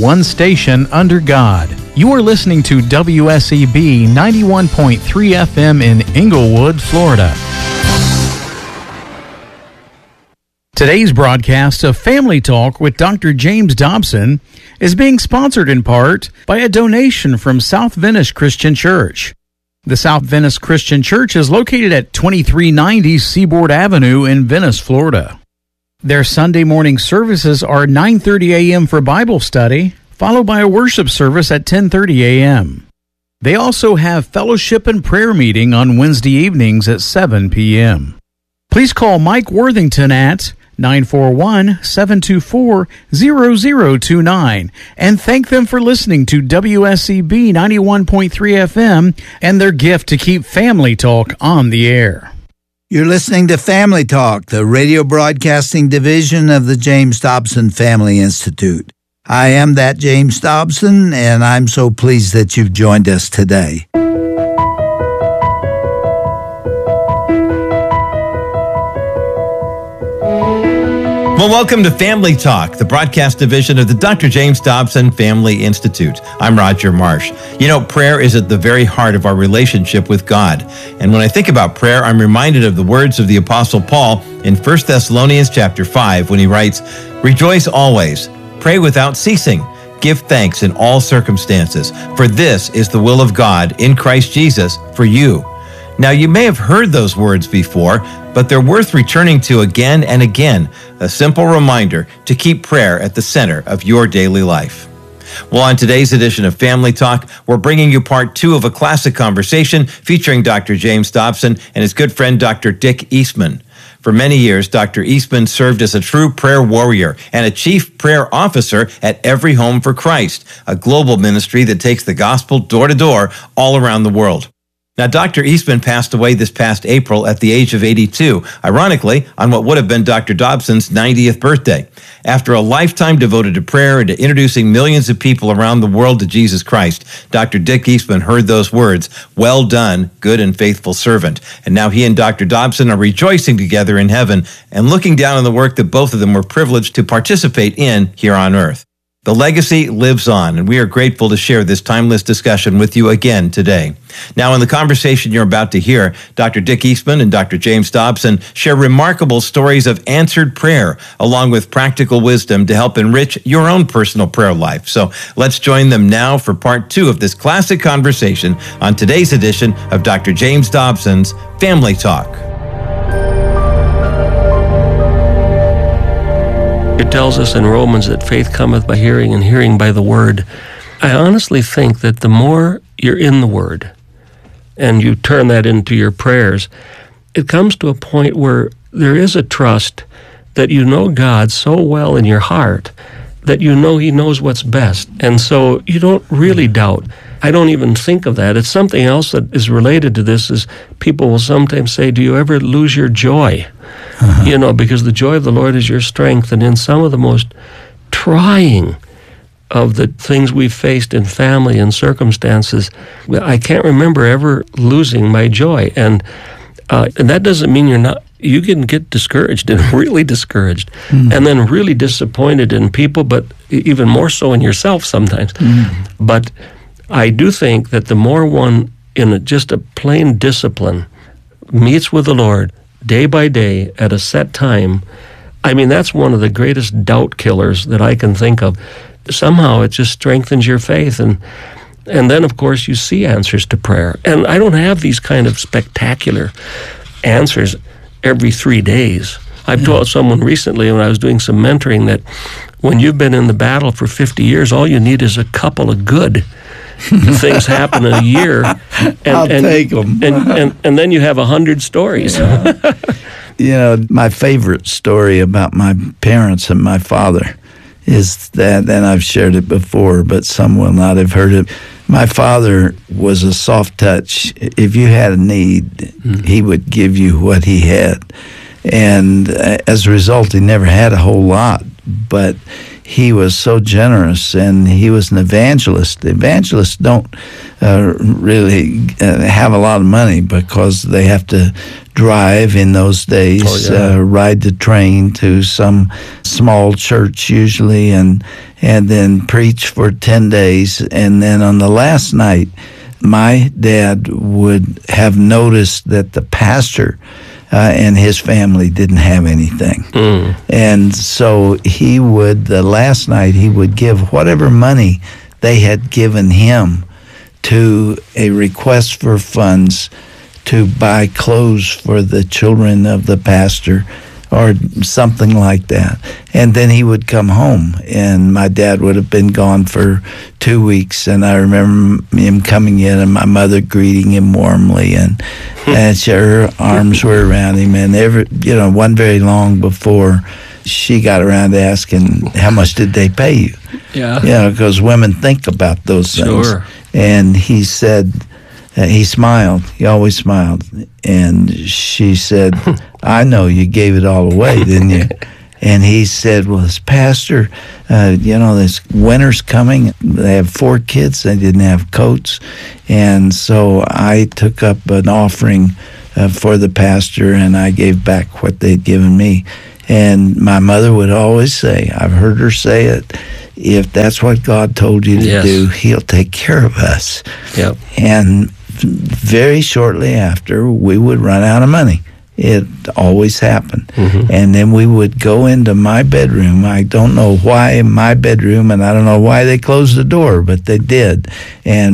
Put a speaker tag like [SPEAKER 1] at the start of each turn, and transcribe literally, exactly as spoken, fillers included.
[SPEAKER 1] one station under God. You are listening to W S E B ninety-one point three F M in Inglewood, Florida. Today's broadcast of Family Talk with Doctor James Dobson is being sponsored in part by a donation from South Venice Christian Church. The South Venice Christian Church is located at twenty-three ninety Seaboard Avenue in Venice, Florida. Their Sunday morning services are nine thirty a.m. for Bible study, followed by a worship service at ten thirty a.m. They also have fellowship and prayer meeting on Wednesday evenings at seven p.m. Please call Mike Worthington at nine four one, seven two four, zero zero two nine and thank them for listening to W S E B ninety-one point three F M and their gift to keep Family Talk on the air.
[SPEAKER 2] You're listening to Family Talk, the radio broadcasting division of the James Dobson Family Institute. I am that James Dobson, and I'm so pleased that you've joined us today.
[SPEAKER 3] Well, welcome to Family Talk, the broadcast division of the Doctor James Dobson Family Institute. I'm Roger Marsh. You know, prayer is at the very heart of our relationship with God. And when I think about prayer, I'm reminded of the words of the Apostle Paul in First Thessalonians chapter five when he writes, "Rejoice always, pray without ceasing, give thanks in all circumstances, for this is the will of God in Christ Jesus for you." Now, you may have heard those words before, but they're worth returning to again and again, a simple reminder to keep prayer at the center of your daily life. Well, on today's edition of Family Talk, we're bringing you part two of a classic conversation featuring Doctor James Dobson and his good friend Doctor Dick Eastman. For many years, Doctor Eastman served as a true prayer warrior and a chief prayer officer at Every Home for Christ, a global ministry that takes the gospel door to door all around the world. Now, Doctor Eastman passed away this past April at the age of eighty-two, ironically, on what would have been Doctor Dobson's ninetieth birthday. After a lifetime devoted to prayer and to introducing millions of people around the world to Jesus Christ, Doctor Dick Eastman heard those words, "Well done, good and faithful servant." And now he and Doctor Dobson are rejoicing together in heaven and looking down on the work that both of them were privileged to participate in here on earth. The legacy lives on, and we are grateful to share this timeless discussion with you again today. Now, in the conversation you're about to hear, Doctor Dick Eastman and Doctor James Dobson share remarkable stories of answered prayer, along with practical wisdom to help enrich your own personal prayer life. So let's join them now for part two of this classic conversation on today's edition of Doctor James Dobson's Family Talk.
[SPEAKER 4] It tells us in Romans that faith cometh by hearing and hearing by the word. I honestly think that the more you're in the word and you turn that into your prayers, it comes to a point where there is a trust that you know God so well in your heart that you know He knows what's best. And so you don't really doubt. I don't even think of that. It's something else that is related to this is people will sometimes say, do you ever lose your joy? Uh-huh. You know, because the joy of the Lord is your strength. And in some of the most trying of the things we've faced in family and circumstances, I can't remember ever losing my joy. And uh, and that doesn't mean you're not, you can get discouraged and really discouraged mm. and then really disappointed in people, but even more so in yourself sometimes. Mm. But I do think that the more one, in a, just a plain discipline, meets with the Lord day by day at a set time, I mean, that's one of the greatest doubt killers that I can think of. Somehow it just strengthens your faith. And and then, of course, you see answers to prayer. And I don't have these kind of spectacular answers every three days. I've told someone recently when I was doing some mentoring that when you've been in the battle for fifty years, all you need is a couple of good things happen in a year. And,
[SPEAKER 2] I'll
[SPEAKER 4] and,
[SPEAKER 2] take them.
[SPEAKER 4] And, and, and then you have a hundred stories.
[SPEAKER 2] Yeah. You know, my favorite story about my parents and my father is that, and I've shared it before, but some will not have heard it. My father was a soft touch. If you had a need, mm-hmm. he would give you what he had. And as a result, he never had a whole lot, but he was so generous, and he was an evangelist. Evangelists don't uh, really uh, have a lot of money because they have to drive in those days,
[SPEAKER 4] oh, yeah.
[SPEAKER 2] uh, ride the train to some small church usually, and and then preach for ten days. And then on the last night, my dad would have noticed that the pastor Uh, and his family didn't have anything.
[SPEAKER 4] Mm.
[SPEAKER 2] And so he would, the last night, he would give whatever money they had given him to a request for funds to buy clothes for the children of the pastor or something like that. And then he would come home, and my dad would have been gone for two weeks. And I remember him coming in and my mother greeting him warmly, and and her arms were around him. And every, you know, wasn't very long before she got around to asking, how much did they pay you?
[SPEAKER 4] Yeah.
[SPEAKER 2] You know, because women think about those things.
[SPEAKER 4] Sure.
[SPEAKER 2] And he said, uh, he smiled. He always smiled. And she said, I know you gave it all away, didn't you? And he said, well, this pastor, uh, you know, this winter's coming. They have four kids. They didn't have coats. And so I took up an offering uh, for the pastor, and I gave back what they'd given me. And my mother would always say, I've heard her say it, if that's what God told you to
[SPEAKER 4] Yes.
[SPEAKER 2] do, he'll take care of us.
[SPEAKER 4] Yep.
[SPEAKER 2] And very shortly after, we would run out of money. It always happened.
[SPEAKER 4] Mm-hmm.
[SPEAKER 2] And then we would go into my bedroom. I don't know why my bedroom, and I don't know why they closed the door, but they did. And